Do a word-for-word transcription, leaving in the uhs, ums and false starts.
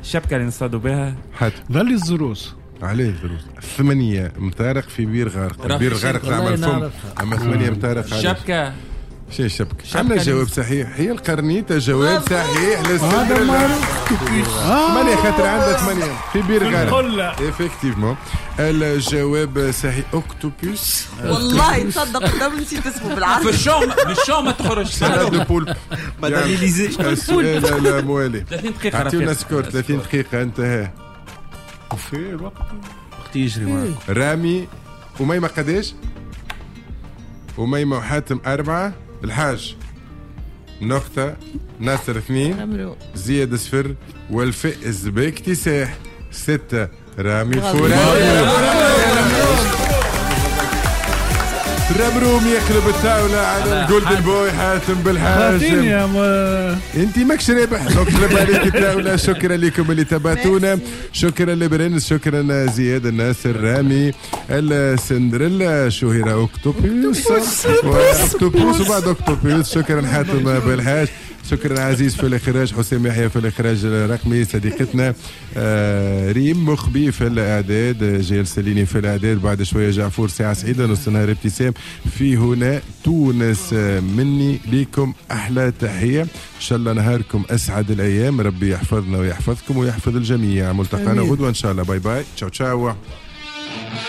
الشبكة اللي نصطادوا بها حتى ظل الزروس عليه الفلوس. ثمانية مطارق في بير غارق. بير غارق تعمل فم، أما ثمانية مطارق. الشبكة شو الشبكة؟ عندنا جواب صحيح. هي القرنيطة جواب صحيح للسندريلا. ثمانية خاطر عندها ثمانية في بير غارق. إفكتيفمون الجواب صحيح. أكتوبوس. والله تصدق قدام نسيت اسمه بالعربي. في الشوم بالشوم ما تخرج. سلاد دو بولب. مدام إليزي. السؤال الموالي. ثلاثين دقيقة. أعطيونا سكور ثلاثين دقيقة انتهى. وفي الوقت وقت يجري معك. رامي وميمة قداش؟ وميمة وحاتم أربعة. الحاج نقطة. ناصر اثنين. زياد صفر. والفائز باكتساح ستة. رامي فوراني. رمروم يقلب الطاولة على الجولدن بوي حاتم بالحاج. يا ما انت ماكش رابح نقلب عليك الطاولة. شكرا لكم اللي تابعتونا. شكرا لبرنس. شكرا زياد الناصر رامي السندريلا شهيرة أكتوبوس أكتوبوس وبعد أكتوبوس. شكرا حاتم بالحاج. شكرا عزيز في الاخراج. حسام يحيى في الاخراج الرقمي. صديقتنا آه ريم مخبي في الاعداد. جيل سليني في الاعداد. بعد شويه جعفور. ساعه سعيده. نص نهار ابتسام في هنا تونس. مني ليكم احلى تحيه. ان شاء الله نهاركم اسعد الايام. ربي يحفظنا ويحفظكم ويحفظ الجميع. ملتقانا غدوه ان شاء الله. باي باي. تشاو تشاو.